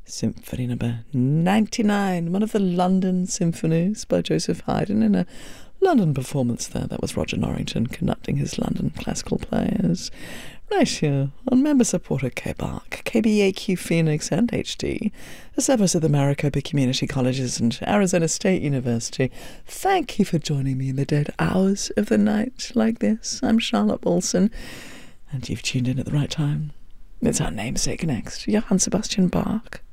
Symphony number 99, one of the London symphonies by Joseph Haydn in a London performance there. That was Roger Norrington conducting his London classical players. Right here on member supporter KBARC, KBAQ Phoenix and HD, a service of the Maricopa Community Colleges and Arizona State University. Thank you for joining me in the dead hours of the night like this. I'm Charlotte Wilson, and you've tuned in at the right time. It's our namesake next, Johann Sebastian Bach.